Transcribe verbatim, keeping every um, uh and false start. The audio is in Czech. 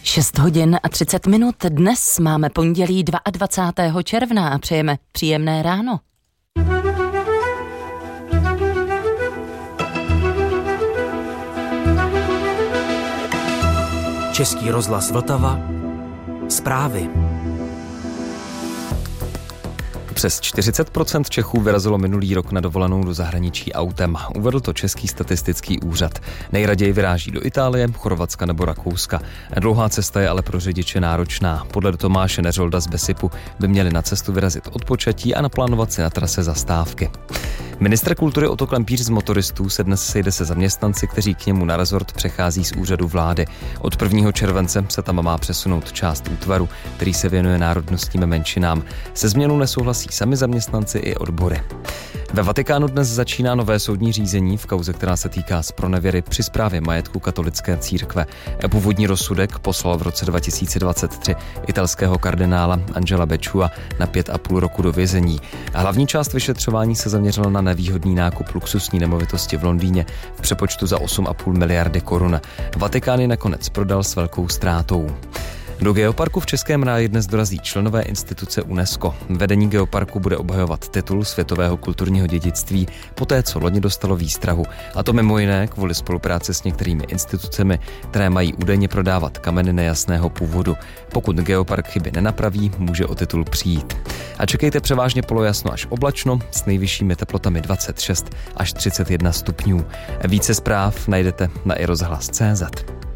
šest hodin a třicet minut. Dnes máme pondělí dvacátého druhého června a přejeme příjemné ráno. Český rozhlas Vltava. Zprávy. Přes čtyřicet procent Čechů vyrazilo minulý rok na dovolenou do zahraničí autem. Uvedl to Český statistický úřad. Nejraději vyráží do Itálie, Chorvatska nebo Rakouska. Dlouhá cesta je ale pro řidiče náročná. Podle Tomáše Neřolda z Besipu by měli na cestu vyrazit od počatí a naplánovat si na trase zastávky. Ministr kultury Otto Klempíř z motoristů se dnes sejde se zaměstnanci, kteří k němu na rezort přechází z úřadu vlády. Od prvního července se tam má přesunout část útvaru, který se věnuje národnostním menšinám. Se změnou nesouhlasí sami zaměstnanci i odbory. Ve Vatikánu dnes začíná nové soudní řízení v kauze, která se týká zpronevěry při správě majetku katolické církve. Původní rozsudek poslal v roce dva tisíce dvacet tři italského kardinála Angela Becciua na pět a půl roku do vězení. Hlavní část vyšetřování se zaměřila na nevýhodný nákup luxusní nemovitosti v Londýně v přepočtu za osm a půl miliardy korun. Vatikán ji nakonec prodal s velkou ztrátou. Do geoparku v Českém ráji dnes dorazí členové instituce UNESCO. Vedení geoparku bude obhajovat titul světového kulturního dědictví poté, co loni dostalo výstrahu. A to mimo jiné kvůli spolupráci s některými institucemi, které mají údajně prodávat kameny nejasného původu. Pokud geopark chyby nenapraví, může o titul přijít. A čekejte převážně polojasno až oblačno s nejvyššími teplotami dvacet šest až třicet jedna stupňů. Více zpráv najdete na i rozhlas tečka cé zet.